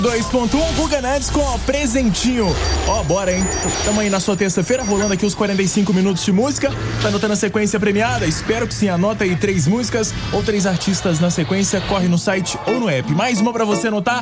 2.1 Guga Nuts com o Presentinho. Ó, bora, hein? Tamo aí na sua terça-feira, rolando aqui os 45 minutos de música. Tá anotando a sequência premiada? Espero que sim. Anota aí 3 músicas ou 3 artistas na sequência. Corre no site ou no app. Mais uma pra você anotar.